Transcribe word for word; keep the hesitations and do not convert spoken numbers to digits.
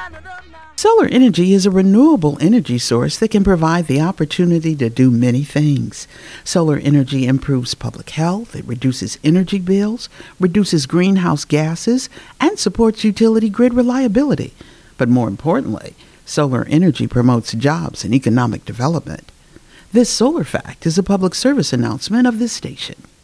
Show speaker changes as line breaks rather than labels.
Solar energy is a renewable energy source that can provide the opportunity to do many things. Solar energy improves public health, it reduces energy bills, reduces greenhouse gases, and supports utility grid reliability. But more importantly, solar energy promotes jobs and economic development. This Solar Fact is a public service announcement of this station.